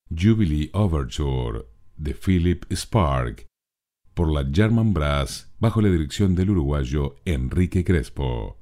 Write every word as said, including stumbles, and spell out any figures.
Jubilee Overture de Philip Spark por la German Brass bajo la dirección del uruguayo Enrique Crespo.